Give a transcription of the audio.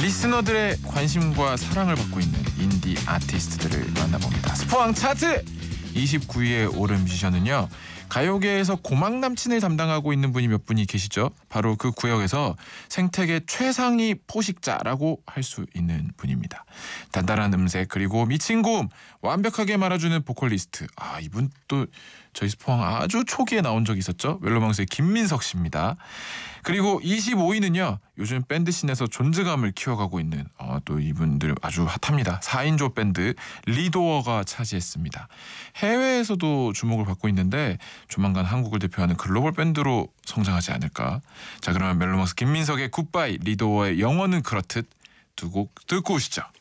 리스너들의 관심과 사랑을 받고 있는 인디 아티스트들을 만나봅니다. 스포왕 차트 29위에 오른 뮤지션은요, 가요계에서 고막 남친을 담당하고 있는 분이 몇 분이 계시죠. 바로 그 구역에서 생태계 최상위 포식자라고 할 수 있는 분입니다. 단단한 음색 그리고 미친 고음 완벽하게 말아주는 보컬리스트. 이분 또 저희 스포왕 아주 초기에 나온 적이 있었죠. 멜로망스의 김민석 씨입니다. 그리고 25위는요, 요즘 밴드씬에서 존재감을 키워가고 있는 또 이분들 아주 핫합니다. 4인조 밴드 리도어가 차지했습니다. 해외에서도 주목을 받고 있는데 조만간 한국을 대표하는 글로벌 밴드로 성장하지 않을까. 자, 그러면 멜로망스 김민석의 굿바이, 리도어의 영원은 그렇듯 두 곡 듣고 오시죠.